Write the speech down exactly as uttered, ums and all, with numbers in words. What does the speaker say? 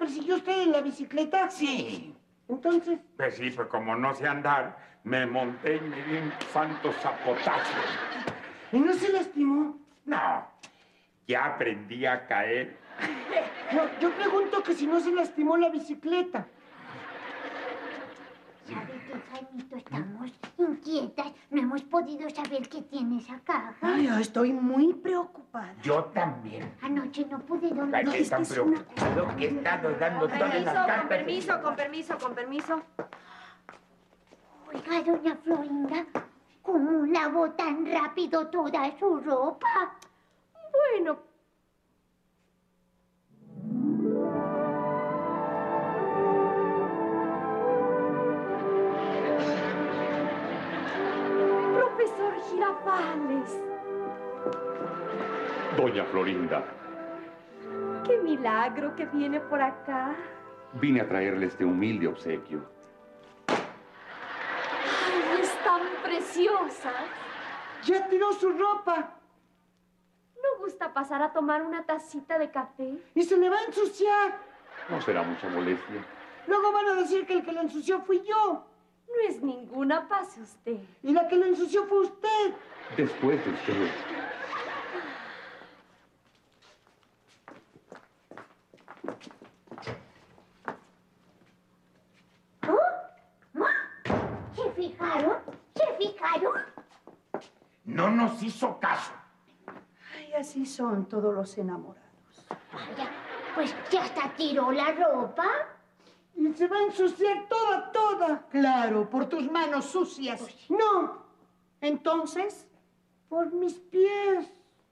persiguió usted en la bicicleta? Sí. Entonces... Pues sí, pues como no sé andar, me monté y me di un santo zapotazo. ¿Y no se lastimó? No, ya aprendí a caer. No, yo pregunto que si no se lastimó la bicicleta. ¿Sabe qué, Jaimito? Estamos inquietas. No hemos podido saber qué tiene esa caja. Ay, yo estoy muy preocupada. Yo también. Anoche no pude dormir. Ay, estoy tan preocupado que he estado dando Con todas las permiso, cartas. con permiso, con permiso, con permiso. Oiga, doña Florinda, ¿cómo lavó tan rápido toda su ropa? Bueno. Profesor Girafales. Doña Florinda, Qué milagro que viene por acá. vine a traerle este humilde obsequio. Ay, están preciosas. ¡Ya tiró su ropa! ¿No gusta pasar a tomar una tacita de café? ¡Y se le va a ensuciar! No será mucha molestia. Luego van a decir que el que la ensució fui yo. No es ninguna, pase usted. Y la que lo ensució fue usted. Después de usted. ¿Se fijaron? ¿Se fijaron? No nos hizo caso. Ay, así son todos los enamorados. Vaya, pues ya hasta tiró la ropa. Y se va a ensuciar toda, toda. Claro, por tus manos sucias. No, Entonces, por mis pies.